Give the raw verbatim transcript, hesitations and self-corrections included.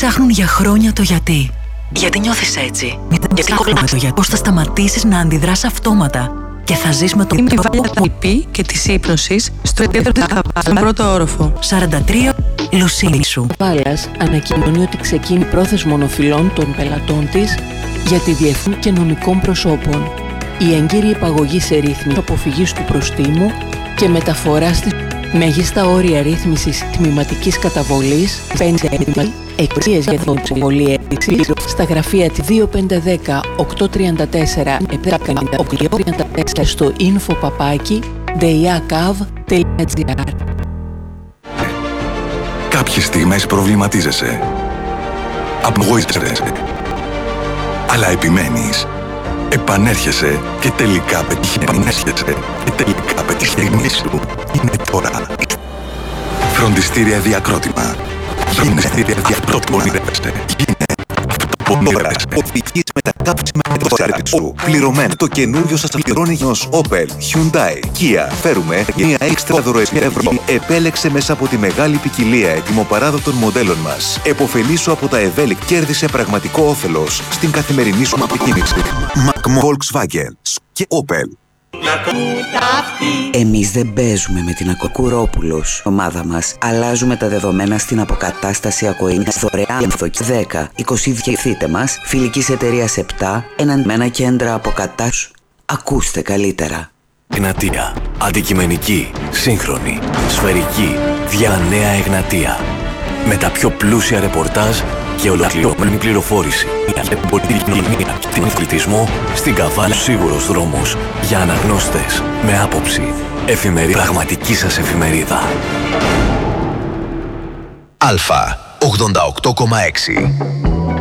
ψάχνουν για χρόνια το γιατί. Γιατί νιώθεις έτσι. Γιατί κολλάμε το γιατί. Πώς θα σταματήσεις να αντιδράς αυτόματα και θα ζεις με το είμαι βάλια τα λυπή και της ύπνωσης στο επίπεδο της καβάλας, στον πρώτο όροφο. σαράντα τρία Λουσίνη σου. Καβάλας ανακοινώνει ότι ξεκίνει πρόθεσμων οφειλών των πελατών της για τη διεθνή και νομικών προσώπων. Η έγκυρη υπαγωγή σε ρύθμιση αποφυγής του προστίμου και μεταφοράς της μέγιστα όρια ρύθμισης τμηματικής καταβολής πέντε εξίες για την υποβολή αίτησης στα γραφεία τη δύο πέντε ένα μηδέν οκτώ τρία τέσσερα επτά πέντε οκτώ τρία τέσσερα στο info παπάκι deiakav τελεία gr. Κάποιες στιγμές προβληματίζεσαι, απογοήτευσαι, αλλά επιμένεις, επανέρχεσαι και τελικά πετυχαίνεις και τελικά πετυχαίνεις σου. Είναι τώρα. Φροντιστήρια Διακρότημα. Φροντιστήρια Διακρότημα. Είναι Τώρα, οδηγείς μετακάψη με το σάρτι σου. Πληρωμένο. Το καινούριο σας πληρώνει ως Opel, Hyundai, Kia. Φέρουμε μια έξτρα δωρεάν ευρώ. Επέλεξε μέσα από τη μεγάλη ποικιλία ετοιμοπαράδοτων μοντέλων μας. Εποφελήσου από τα ευέλικτα. Κέρδισε πραγματικό όφελος στην καθημερινή σου αποκίνηση. Mac Volkswagen και Opel. Εμείς δεν παίζουμε με την Ακοκουρόπουλος. Ομάδα μας αλλάζουμε τα δεδομένα στην αποκατάσταση ακοίνιας δωρεάν δέκα είκοσι διευθείτε μας, φιλικής εταιρείας επτά, εναντμένα κέντρα αποκατάστασης. Ακούστε καλύτερα. Εγνατία. Αντικειμενική, σύγχρονη, σφαιρική, δια Νέα Εγνατία. Με τα πιο πλούσια ρεπορτάζ και ολοκληρωμένη πληροφόρηση. Στην αθλητισμό, στην Καβάλα, σίγουρος δρόμος για αναγνώστες με άποψη. Εφημερίδα, πραγματική σας εφημερίδα. Αλφα ογδόντα οκτώ κόμμα έξι